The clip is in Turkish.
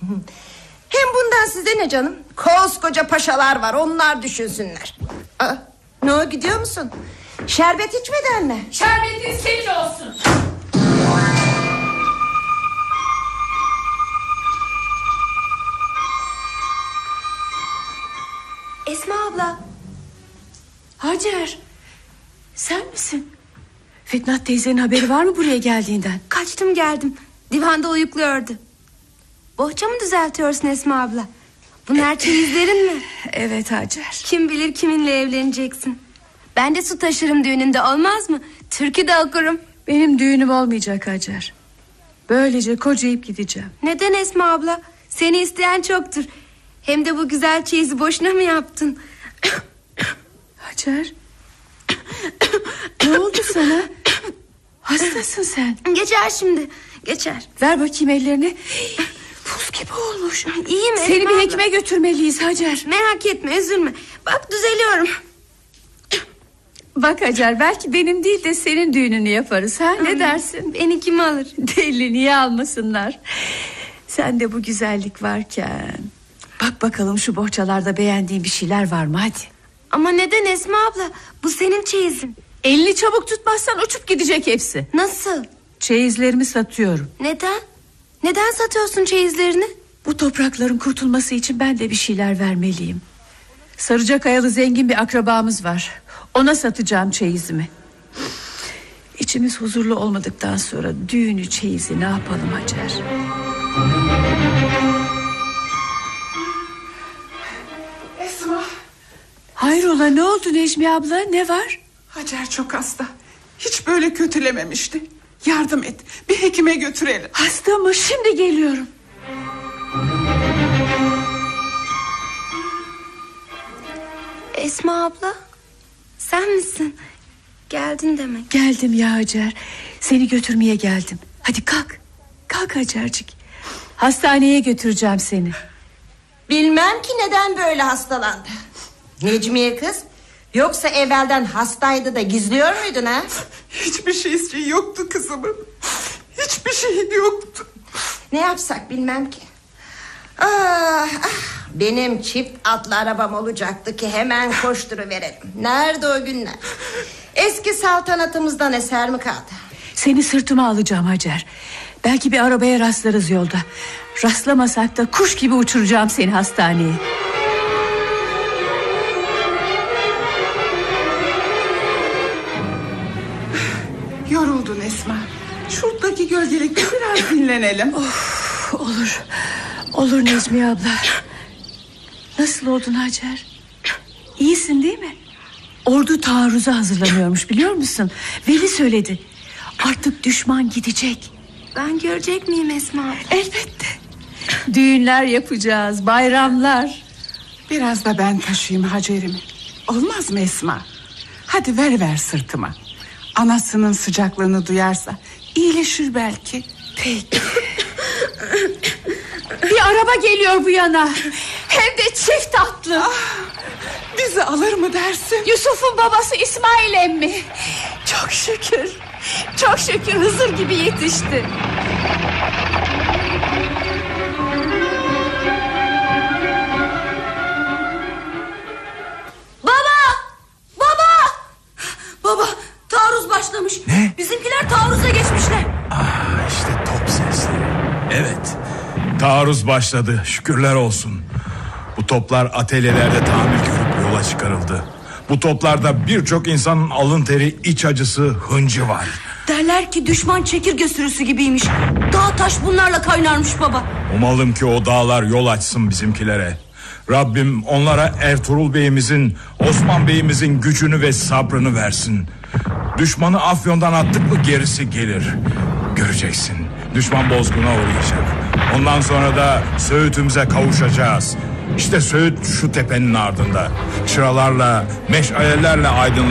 Hem bundan size ne canım? Koskoca paşalar var, onlar düşünsünler. Ne o, gidiyor musun? Şerbet içmeden mi? Şerbetin senin olsun. Esma abla. Hacer, sen misin? Fitnat teyzenin haberi var mı buraya geldiğinden? Kaçtım geldim. Divanda uyukluyordu. Bohça mı düzeltiyorsun Esma abla? Bunlar çeyizlerin mi? Evet Hacer. Kim bilir kiminle evleneceksin. Ben de su taşırım düğününde, olmaz mı? Türkü de okurum. Benim düğünüm olmayacak Hacer. Böylece kocayıp gideceğim. Neden Esma abla? Seni isteyen çoktur. Hem de bu güzel çeyizi boşuna mı yaptın? Hacer. Ne oldu sana? Hastasın sen. Geçer şimdi, geçer. Ver bakayım ellerini. Buz gibi olmuş. İyiyim Seni Esma bir abla. hekime götürmeliyiz Hacer. Merak etme, üzülme. Bak düzeliyorum. Bak Hacer, belki benim değil de senin düğününü yaparız ha? Ne dersin? Beni kim alır? Deli, niye almasınlar? Sen de bu güzellik varken. Bak bakalım şu bohçalarda beğendiğin bir şeyler var mı, hadi. Ama neden Esma abla? Bu senin çeyizin. Elini çabuk tutmazsan uçup gidecek hepsi. Nasıl? Çeyizlerimi satıyorum. Neden? Neden satıyorsun çeyizlerini? Bu toprakların kurtulması için ben de bir şeyler vermeliyim. Sarıcakayalı zengin bir akrabamız var. Ona satacağım çeyizimi. İçimiz huzurlu olmadıktan sonra düğünü, çeyizi ne yapalım Hacer? Esma. Hayrola, ne oldu Necmiye abla, ne var? Hacer çok hasta. Hiç böyle kötülememişti. Yardım et, bir hekime götürelim. Hasta mı? Şimdi geliyorum. Esma abla, sen misin? Geldin demek. Geldim ya Hacer. Seni götürmeye geldim. Hadi kalk. Kalk Hacercik. Hastaneye götüreceğim seni. Bilmem ki neden böyle hastalandı. Necmiye kız, yoksa evvelden hastaydı da gizliyor muydun ha? Hiçbir şey yoktu kızımın. Hiçbir şey yoktu. Ne yapsak bilmem ki. Benim çift atlı arabam olacaktı ki hemen koşturuverelim. Nerede o günler? Eski saltanatımızdan eser mi kaldı? Seni sırtıma alacağım Hacer. Belki bir arabaya rastlarız yolda. Rastlamasak da kuş gibi uçuracağım seni hastaneye. Yoruldun Esma. Şuradaki gölgelikte biraz dinlenelim. Olur. Olur Necmiye abla. Nasıl oldun Hacer? İyisin değil mi? Ordu taarruza hazırlanıyormuş, biliyor musun? Veli söyledi. Artık düşman gidecek. Ben görecek miyim Esma abla? Elbette. Düğünler yapacağız, bayramlar. Biraz da ben taşıyayım Hacer'imi. Olmaz mı Esma? Hadi ver sırtıma. Anasının sıcaklığını duyarsa iyileşir belki. Peki. Bir araba geliyor bu yana. Hem de çift atlı. Bizi alır mı dersin? Yusuf'un babası İsmail emmi. Çok şükür. Çok şükür Hızır gibi yetişti. Baba, taarruz başlamış. Ne? Bizimkiler taarruza geçmişler. İşte top sesleri. Evet, taarruz başladı, şükürler olsun. Bu toplar atölyelerde tamir görüp yola çıkarıldı. Bu toplarda birçok insanın alın teri, iç acısı, hıncı var. Derler ki düşman çekirge sürüsü gibiymiş. Dağ taş bunlarla kaynarmış baba. Umalım ki o dağlar yol açsın bizimkilere. Rabbim onlara Ertuğrul Bey'imizin, Osman Bey'imizin gücünü ve sabrını versin. Düşmanı Afyon'dan attık mı gerisi gelir. Göreceksin, düşman bozguna uğrayacak. Ondan sonra da Söğüt'ümüze kavuşacağız. İşte Söğüt şu tepenin ardında. Çıralarla, meşalelerle aydınlanacak.